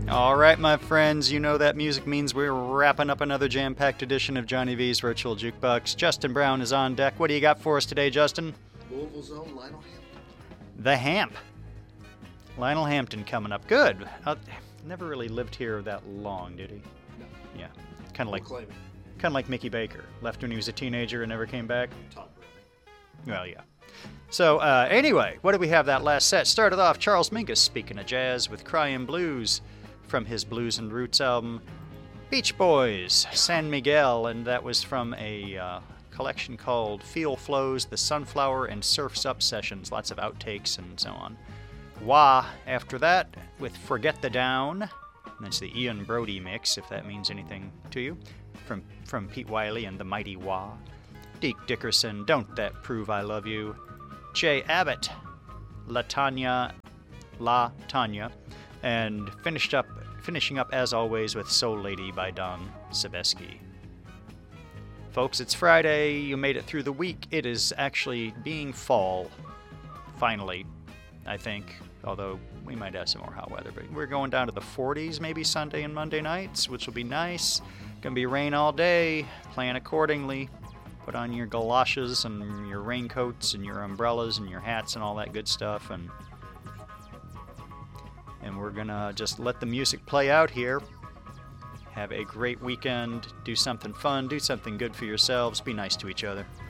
All right, my friends, you know that music means we're wrapping up another jam-packed edition of Johnny V's Virtual Jukebox. Justin Brown is on deck. What do you got for us today, Justin? Louisville's own Lionel Hampton. The Hamp. Lionel Hampton coming up. Good. Never really lived here that long, did he? No. Yeah. Kind of like Mickey Baker. Left when he was a teenager and never came back. Todd Browning. Well, yeah. So, anyway, what did we have that last set? Started off Charles Mingus, speaking of jazz, with Cryin' Blues from his Blues and Roots album. Beach Boys, San Miguel, and that was from a collection called Feel Flows, The Sunflower and Surf's Up Sessions. Lots of outtakes and so on. Wah, after that, with Forget the Down. That's the Ian Brody mix, if that means anything to you, from Pete Wiley and the Mighty Wah. Deke Dickerson, Don't That Prove I Love You. Jay Abbott, La Tanya, and finishing up as always with Soul Lady by Don Sebesky. Folks, it's Friday. You made it through the week. It is actually being fall, finally, I think. Although we might have some more hot weather, but we're going down to the 40s maybe Sunday and Monday nights, which will be nice. Gonna be rain all day. Plan accordingly. Put on your galoshes and your raincoats and your umbrellas and your hats and all that good stuff, and we're gonna just let the music play out here. Have a great weekend. Do something fun. Do something good for yourselves. Be nice to each other.